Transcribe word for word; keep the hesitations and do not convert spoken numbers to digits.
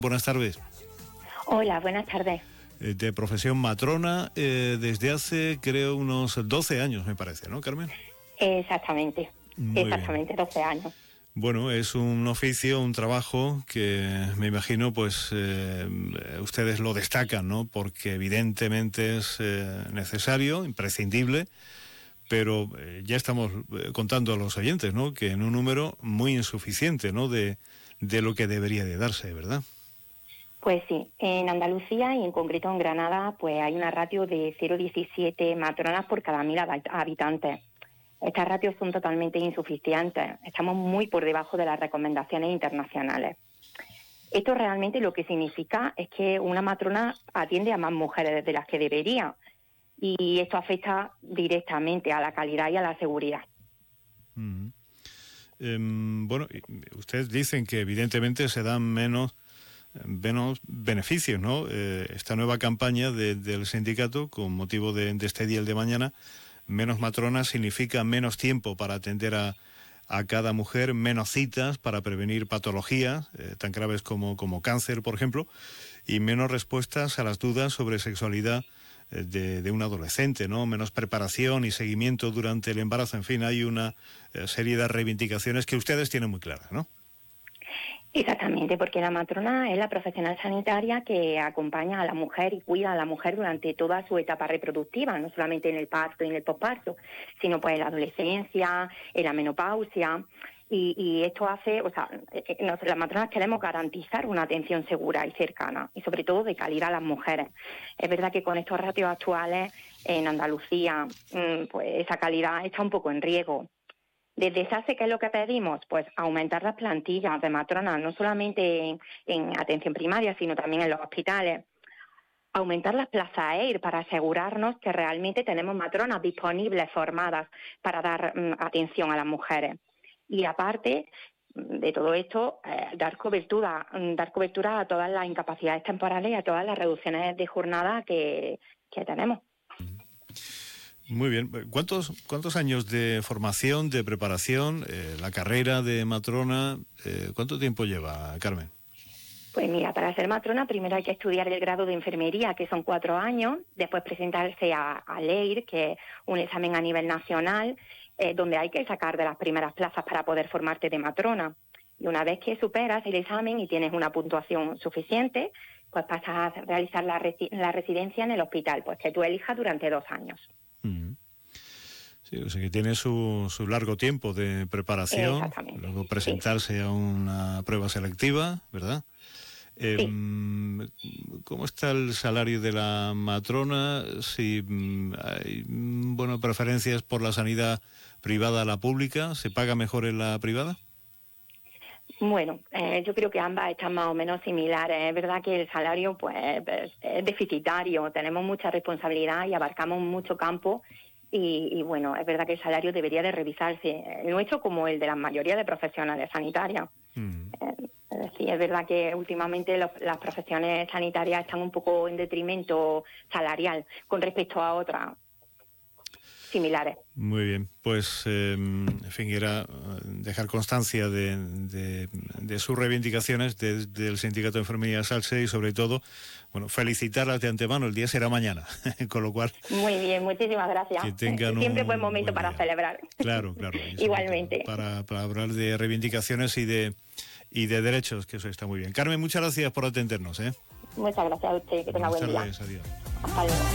Buenas tardes. Hola, buenas tardes. Eh, de profesión matrona, eh, desde hace, creo, unos doce años, me parece, ¿no, Carmen? Exactamente, Muy exactamente, bien. doce años. Bueno, es un oficio, un trabajo que me imagino, pues, eh, ustedes lo destacan, ¿no? Porque evidentemente es eh, necesario, imprescindible, pero eh, ya estamos eh, contando a los oyentes, ¿no? Que en un número muy insuficiente, ¿no? De, de lo que debería de darse, ¿verdad? Pues sí, en Andalucía y en concreto en Granada, pues hay una ratio de cero coma diecisiete matronas por cada mil habitantes. Estas ratios son totalmente insuficientes, estamos muy por debajo de las recomendaciones internacionales. Esto realmente lo que significa es que una matrona atiende a más mujeres de las que debería, y esto afecta directamente a la calidad y a la seguridad. Mm. Eh, bueno, ustedes dicen que evidentemente se dan menos, menos beneficios, ¿no? Eh, esta nueva campaña de, del sindicato, con motivo de, de este día, el de mañana, menos matronas significa menos tiempo para atender a, a cada mujer, menos citas para prevenir patologías eh, tan graves como, como cáncer, por ejemplo, y menos respuestas a las dudas sobre sexualidad De, de un adolescente, ¿no? Menos preparación y seguimiento durante el embarazo. En fin, hay una eh, serie de reivindicaciones que ustedes tienen muy claras, ¿no? Exactamente, porque la matrona es la profesional sanitaria que acompaña a la mujer y cuida a la mujer durante toda su etapa reproductiva, no solamente en el parto y en el posparto, sino pues en la adolescencia, en la menopausia. Y, y esto hace, o sea, nosotros las matronas queremos garantizar una atención segura y cercana, y sobre todo de calidad a las mujeres. Es verdad que con estos ratios actuales en Andalucía, pues esa calidad está un poco en riesgo. Desde SASE, ¿qué es lo que pedimos? Pues aumentar las plantillas de matronas, no solamente en, en atención primaria, sino también en los hospitales. Aumentar las plazas E I R para asegurarnos que realmente tenemos matronas disponibles, formadas para dar um, atención a las mujeres. Y aparte de todo esto, eh, dar cobertura, dar cobertura a todas las incapacidades temporales y a todas las reducciones de jornada que, que tenemos. Muy bien. ¿Cuántos, cuántos años de formación, de preparación, eh, la carrera de matrona, eh, cuánto tiempo lleva, Carmen? Pues mira, para ser matrona primero hay que estudiar el grado de enfermería, que son cuatro años, después presentarse a, a L E I R, que es un examen a nivel nacional, eh, donde hay que sacar de las primeras plazas para poder formarte de matrona. Y una vez que superas el examen y tienes una puntuación suficiente, pues pasas a realizar la, resi- la residencia en el hospital, pues que tú elijas durante dos años. Mm. Sí, o sea que tiene su, su largo tiempo de preparación, Exactamente. luego presentarse sí. a una prueba selectiva, ¿verdad? Eh, Sí. ¿Cómo está el salario de la matrona? Si mm, hay mm, bueno, preferencias por la sanidad privada a la pública, ¿se paga mejor en la privada? Bueno, eh, yo creo que ambas están más o menos similares. Es verdad que el salario pues es deficitario, tenemos mucha responsabilidad y abarcamos mucho campo. Y, y bueno, es verdad que el salario debería de revisarse, el nuestro como el de la mayoría de profesionales sanitarias. Mm. Eh, es decir, es verdad que últimamente los, las profesiones sanitarias están un poco en detrimento salarial con respecto a otras similares. Muy bien, pues eh, en fin, era dejar constancia de, de, de sus reivindicaciones desde el Sindicato de Enfermería SALSE y sobre todo, bueno, felicitarlas de antemano, el día será mañana, con lo cual... Muy bien, muchísimas gracias. Que tengan Siempre un buen momento buen para día. celebrar. Claro, claro. Igualmente. Para, para hablar de reivindicaciones y de, y de derechos, que eso está muy bien. Carmen, muchas gracias por atendernos, ¿eh? Muchas gracias a usted, que tenga Buenas buen tardes, día. Adiós. Hasta luego.